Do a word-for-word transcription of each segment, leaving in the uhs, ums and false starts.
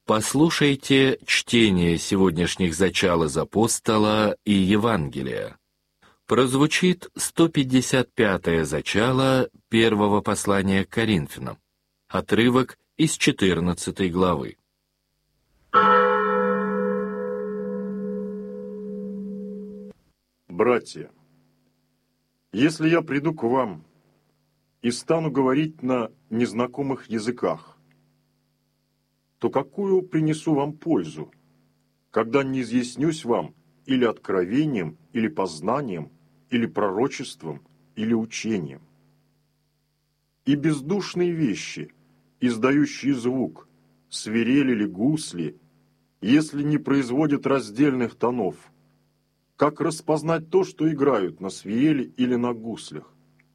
Послушайте чтение сегодняшних зачал из Апостола и Евангелия. Прозвучит сто пятьдесят пятое зачало первого послания к Коринфянам, отрывок из четырнадцатой главы. Братья, если я приду к вам и стану говорить на незнакомых языках, то какую принесу вам пользу, когда не изъяснюсь вам или откровением, или познанием, или пророчеством, или учением? И бездушные вещи, издающие звук, свирель или гусли, если не производят раздельных тонов, как распознать то, что играют на свирели или на гуслях?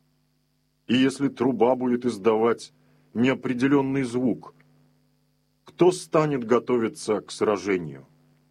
И если труба будет издавать неопределенный звук, кто станет готовиться к сражению?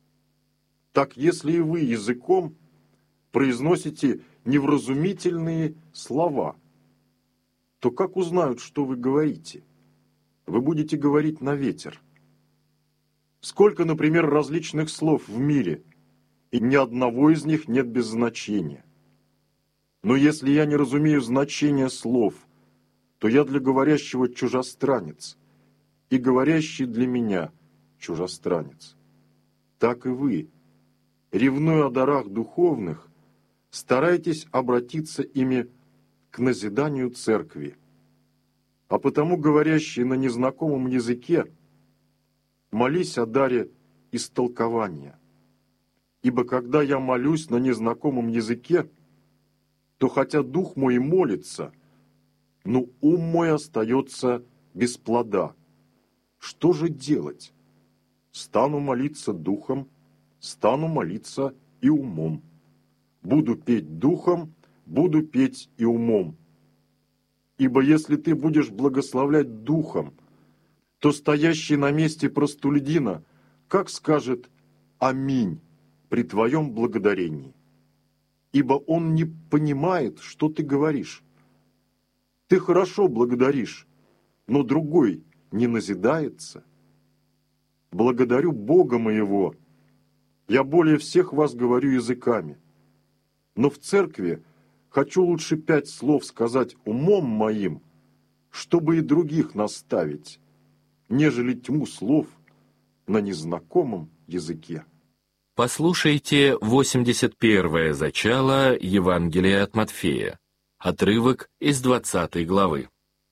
Так если и вы языком произносите невразумительные слова, то как узнают, что вы говорите? Вы будете говорить на ветер. Сколько, например, различных слов в мире, и ни одного из них нет без значения. Но если я не разумею значения слов, то я для говорящего чужестранец, и говорящий для меня чужестранец. Так и вы, ревнуя о дарах духовных, старайтесь обратиться ими к назиданию церкви. А потому, говорящий на незнакомом языке, молись о даре истолкования. Ибо когда я молюсь на незнакомом языке, то хотя дух мой молится, но ум мой остается без плода. Что же делать? Стану молиться духом, стану молиться и умом. Буду петь духом, буду петь и умом. Ибо если ты будешь благословлять духом, то стоящий на месте простолюдина как скажет «Аминь» при твоем благодарении? Ибо он не понимает, что ты говоришь. Ты хорошо благодаришь, но другой не назидается. Благодарю Бога моего. Я более всех вас говорю языками. Но в церкви хочу лучше пять слов сказать умом моим, чтобы и других наставить, нежели тьму слов на незнакомом языке. Послушайте восемьдесят первое зачало Евангелия от Матфея, отрывок из двадцатой главы.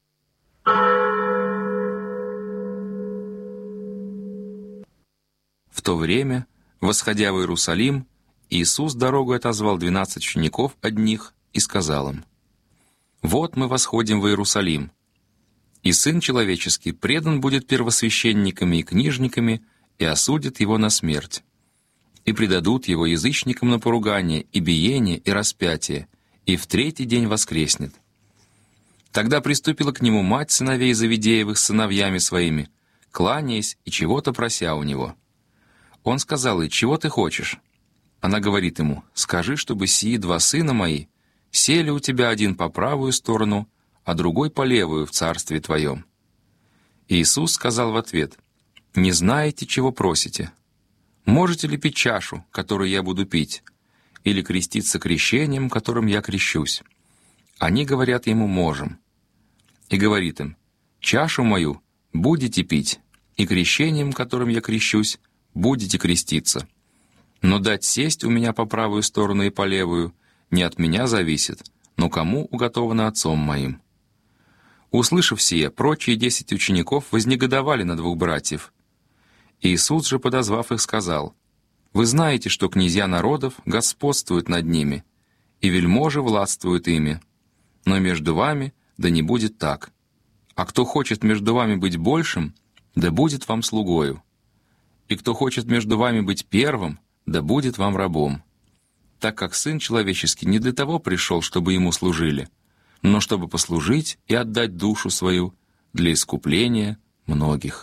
В то время, восходя в Иерусалим, Иисус дорогой отозвал двенадцать учеников одних и сказал им: «Вот мы восходим в Иерусалим, и Сын Человеческий предан будет первосвященниками и книжниками, и осудят его на смерть, и предадут его язычникам на поругание, и биение, и распятие, и в третий день воскреснет». Тогда приступила к нему мать сыновей Завидеевых с сыновьями своими, кланяясь и чего-то прося у него. Он сказал ей: «Чего ты хочешь?» Она говорит ему: «Скажи, чтобы сии два сына мои сели у тебя один по правую сторону, а другой по левую в царстве твоем». Иисус сказал в ответ: «Не знаете, чего просите. Можете ли пить чашу, которую я буду пить, или креститься крещением, которым я крещусь?» Они говорят ему: «Можем». И говорит им: «Чашу мою будете пить, и крещением, которым я крещусь, будете креститься. Но дать сесть у меня по правую сторону и по левую не от меня зависит, но кому уготовано отцом моим». Услышав сие, прочие десять учеников вознегодовали на двух братьев. Иисус же, подозвав их, сказал: «Вы знаете, что князья народов господствуют над ними, и вельможи властвуют ими. Но между вами да не будет так. А кто хочет между вами быть большим, да будет вам слугою. И кто хочет между вами быть первым, да будет вам рабом. Так как Сын Человеческий не для того пришел, чтобы Ему служили, но чтобы послужить и отдать душу свою для искупления многих».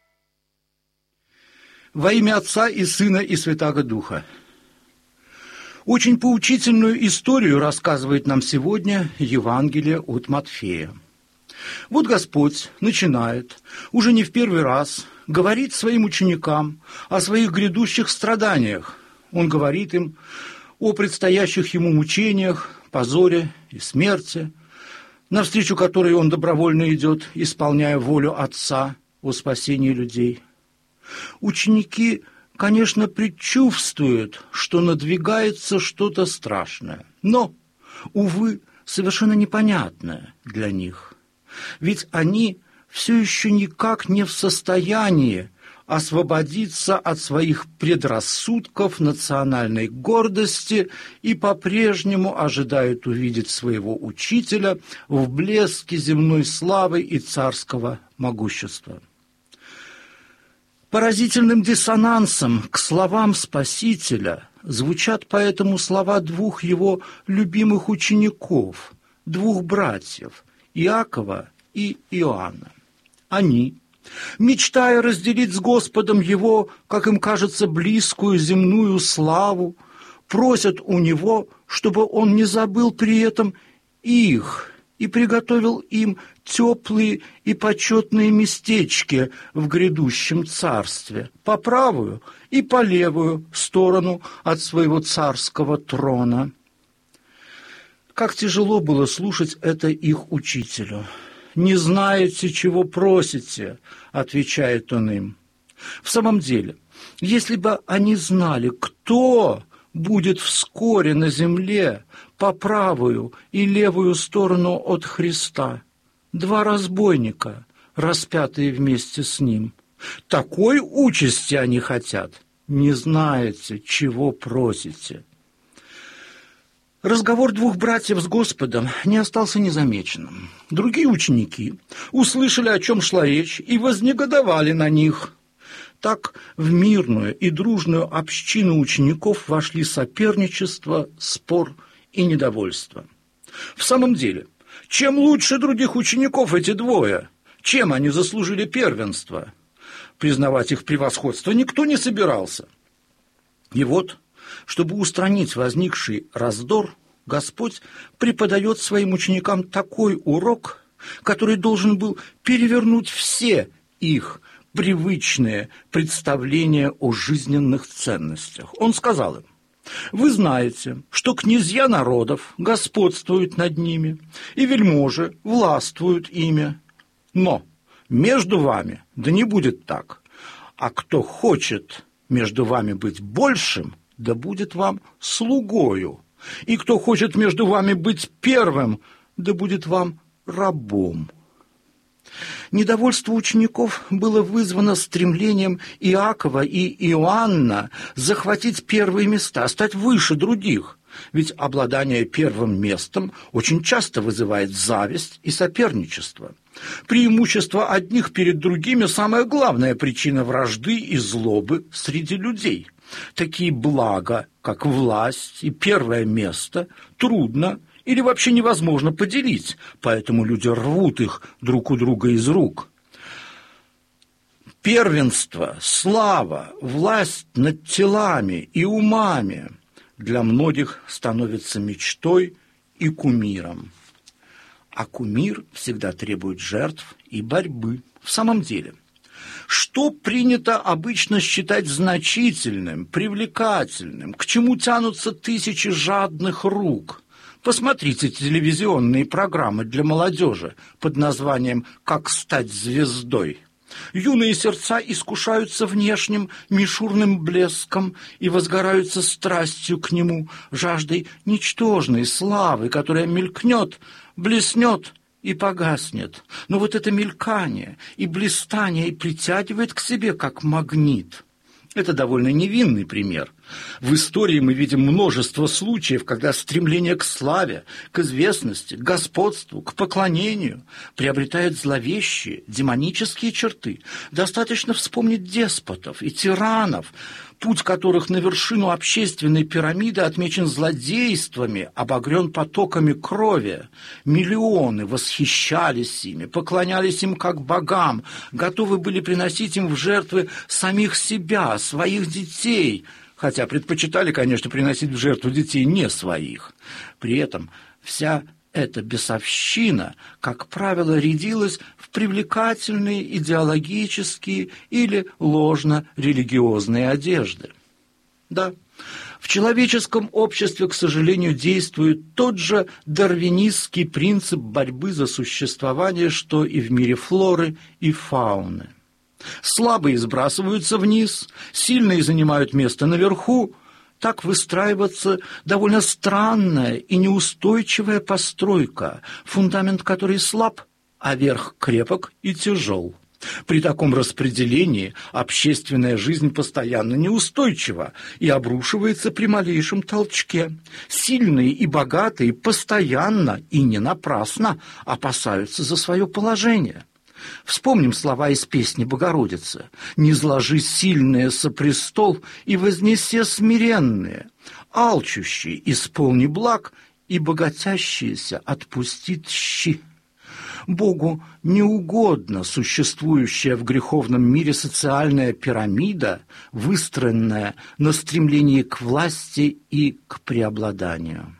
Во имя Отца и Сына и Святаго Духа. Очень поучительную историю рассказывает нам сегодня Евангелие от Матфея. Вот Господь начинает, уже не в первый раз, говорить своим ученикам о своих грядущих страданиях. Он говорит им о предстоящих ему мучениях, позоре и смерти, навстречу которой он добровольно идет, исполняя волю Отца о спасении людей. Ученики, конечно, предчувствуют, что надвигается что-то страшное, но, увы, совершенно непонятное для них. Ведь они все еще никак не в состоянии освободиться от своих предрассудков, национальной гордости и по-прежнему ожидают увидеть своего учителя в блеске земной славы и царского могущества. Поразительным диссонансом к словам Спасителя звучат поэтому слова двух его любимых учеников, двух братьев, Иакова и Иоанна. Они, мечтая разделить с Господом его, как им кажется, близкую земную славу, просят у него, чтобы он не забыл при этом их и приготовил им теплые и почетные местечки в грядущем царстве, по правую и по левую сторону от своего царского трона. Как тяжело было слушать это их учителю. «Не знаете, чего просите», — отвечает он им. В самом деле, если бы они знали, кто будет вскоре на земле по правую и левую сторону от Христа, два разбойника, распятые вместе с ним, такой участи они хотят. Не знаете, чего просите. Разговор двух братьев с Господом не остался незамеченным. Другие ученики услышали, о чем шла речь, и вознегодовали на них. Так в мирную и дружную общину учеников вошли соперничество, спор и недовольство. В самом деле, чем лучше других учеников эти двое? Чем они заслужили первенство? Признавать их превосходство никто не собирался. И вот, чтобы устранить возникший раздор, Господь преподает своим ученикам такой урок, который должен был перевернуть все их привычные представления о жизненных ценностях. Он сказал им: «Вы знаете, что князья народов господствуют над ними, и вельможи властвуют ими. Но между вами да не будет так, а кто хочет между вами быть большим, да будет вам слугою, и кто хочет между вами быть первым, да будет вам рабом». Недовольство учеников было вызвано стремлением Иакова и Иоанна захватить первые места, стать выше других. Ведь обладание первым местом очень часто вызывает зависть и соперничество. Преимущество одних перед другими – самая главная причина вражды и злобы среди людей. Такие блага, как власть и первое место, трудно или вообще невозможно поделить, поэтому люди рвут их друг у друга из рук. Первенство, слава, власть над телами и умами для многих становится мечтой и кумиром. А кумир всегда требует жертв и борьбы. В самом деле, что принято обычно считать значительным, привлекательным, к чему тянутся тысячи жадных рук? Посмотрите телевизионные программы для молодежи под названием «Как стать звездой». Юные сердца искушаются внешним мишурным блеском и возгораются страстью к нему, жаждой ничтожной славы, которая мелькнет, блеснет и погаснет. Но вот это мелькание и блистание и притягивает к себе, как магнит. Это довольно невинный пример. В истории мы видим множество случаев, когда стремление к славе, к известности, к господству, к поклонению приобретает зловещие, демонические черты. Достаточно вспомнить деспотов и тиранов, путь которых на вершину общественной пирамиды отмечен злодействами, обогрен потоками крови. Миллионы восхищались ими, поклонялись им как богам, готовы были приносить им в жертвы самих себя, своих детей, хотя предпочитали, конечно, приносить в жертву детей не своих. При этом вся эта бесовщина, как правило, рядилась в привлекательные идеологические или ложно-религиозные одежды. Да, в человеческом обществе, к сожалению, действует тот же дарвинистский принцип борьбы за существование, что и в мире флоры и фауны. Слабые сбрасываются вниз, сильные занимают место наверху. Так выстраивается довольно странная и неустойчивая постройка, фундамент которой слаб, а верх крепок и тяжел. При таком распределении общественная жизнь постоянно неустойчива и обрушивается при малейшем толчке. Сильные и богатые постоянно и не напрасно опасаются за свое положение. Вспомним слова из песни Богородицы: «Низложи сильное со престол и вознесе смиренные, алчущие исполни благ и богатящиеся отпустит щи». Богу не угодна существующая в греховном мире социальная пирамида, выстроенная на стремлении к власти и к преобладанию.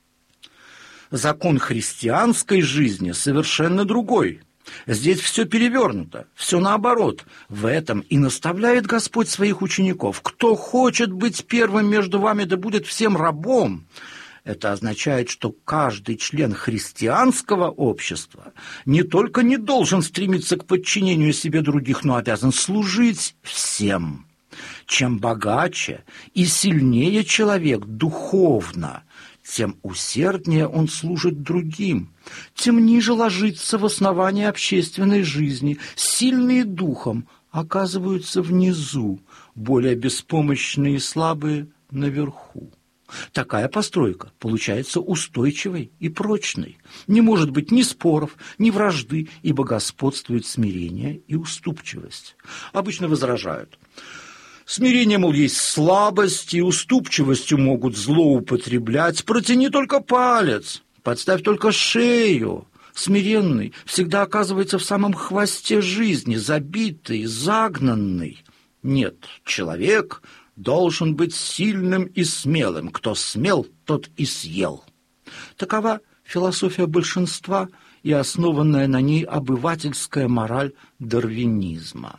Закон христианской жизни совершенно другой. Здесь все перевернуто, все наоборот. В этом и наставляет Господь своих учеников: «Кто хочет быть первым между вами, да будет всем рабом». Это означает, что каждый член христианского общества не только не должен стремиться к подчинению себе других, но обязан служить всем. Чем богаче и сильнее человек духовно, тем усерднее он служит другим, тем ниже ложится в основание общественной жизни. Сильные духом оказываются внизу, более беспомощные и слабые наверху. Такая постройка получается устойчивой и прочной. Не может быть ни споров, ни вражды, ибо господствует смирение и уступчивость. Обычно возражают: смирение, мол, есть слабость, и уступчивостью могут злоупотреблять. Протяни только палец, подставь только шею. Смиренный всегда оказывается в самом хвосте жизни, забитый, загнанный. Нет, человек должен быть сильным и смелым. Кто смел, тот и съел. Такова философия большинства и основанная на ней обывательская мораль дарвинизма.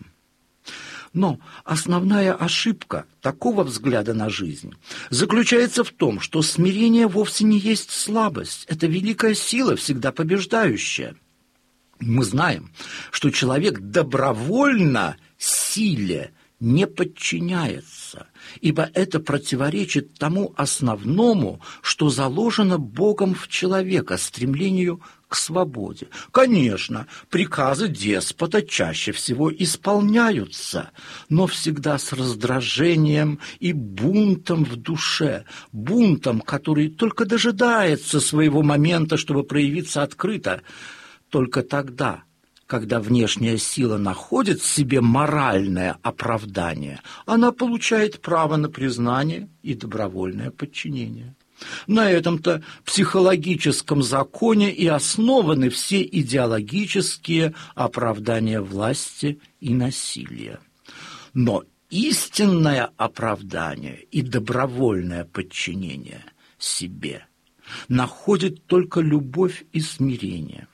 Но основная ошибка такого взгляда на жизнь заключается в том, что смирение вовсе не есть слабость, это великая сила, всегда побеждающая. Мы знаем, что человек добровольно силе не подчиняется, ибо это противоречит тому основному, что заложено Богом в человека, стремлению к свободе. Конечно, приказы деспота чаще всего исполняются, но всегда с раздражением и бунтом в душе, бунтом, который только дожидается своего момента, чтобы проявиться открыто. Только тогда, когда внешняя сила находит в себе моральное оправдание, она получает право на признание и добровольное подчинение. На этом-то психологическом законе и основаны все идеологические оправдания власти и насилия. Но истинное оправдание и добровольное подчинение себе находит только любовь и смирение.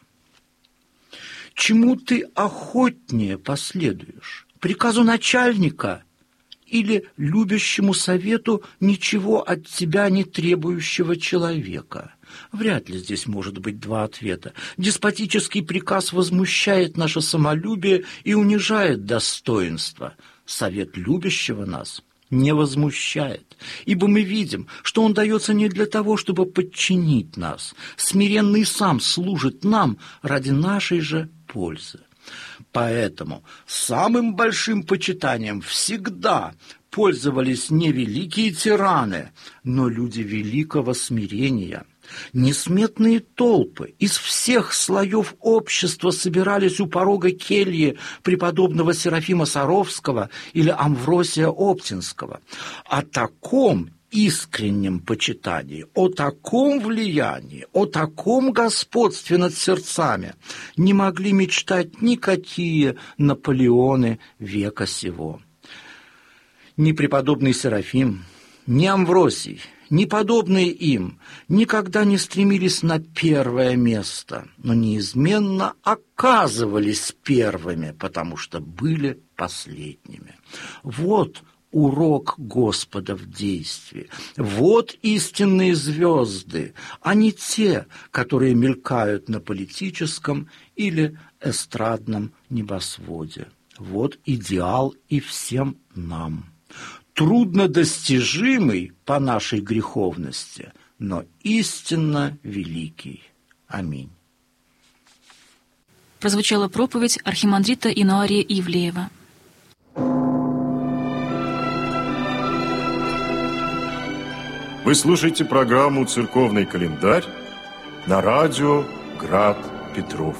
Чему ты охотнее последуешь? Приказу начальника или любящему совету ничего от тебя не требующего человека? Вряд ли здесь может быть два ответа. Деспотический приказ возмущает наше самолюбие и унижает достоинство. Совет любящего нас не возмущает, ибо мы видим, что он дается не для того, чтобы подчинить нас. Смиренный сам служит нам ради нашей же пользы. Поэтому самым большим почитанием всегда пользовались не великие тираны, но люди великого смирения. Несметные толпы из всех слоев общества собирались у порога кельи преподобного Серафима Саровского или Амвросия Оптинского. О таком искреннем почитании, о таком влиянии, о таком господстве над сердцами не могли мечтать никакие Наполеоны века сего. Ни преподобный Серафим, Ни Амвросий, ни подобные им никогда не стремились на первое место, но неизменно оказывались первыми, потому что были последними. Вот урок Господа в действии. Вот истинные звезды, а не те, которые мелькают на политическом или эстрадном небосводе. Вот идеал и всем нам. Труднодостижимый по нашей греховности, но истинно великий. Аминь. Прозвучала проповедь архимандрита Инуария Ивлеева. Вы слушаете программу «Церковный календарь» на радио «Град Петров».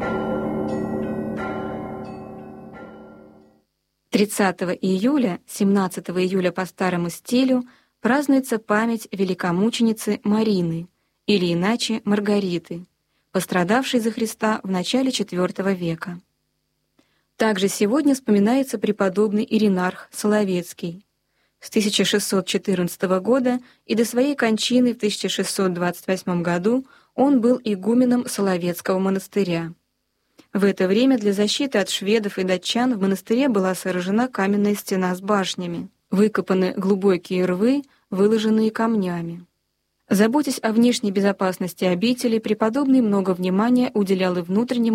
тридцатого июля, семнадцатого июля по старому стилю празднуется память великомученицы Марины, или иначе Маргариты, пострадавшей за Христа в начале четвёртого века. Также сегодня вспоминается преподобный Иринарх Соловецкий. С тысяча шестьсот четырнадцатого года и до своей кончины в тысяча шестьсот двадцать восьмом году он был игуменом Соловецкого монастыря. В это время для защиты от шведов и датчан в монастыре была сооружена каменная стена с башнями, выкопаны глубокие рвы, выложенные камнями. Заботясь о внешней безопасности обители, преподобный много внимания уделял и внутреннему